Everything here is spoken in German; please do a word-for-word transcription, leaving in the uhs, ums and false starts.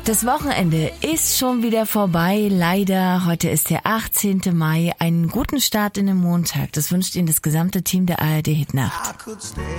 Das Wochenende ist schon wieder vorbei, leider. Heute ist der achtzehnten Mai. Einen guten Start in den Montag. Das wünscht Ihnen das gesamte Team der A R D Hit Nacht.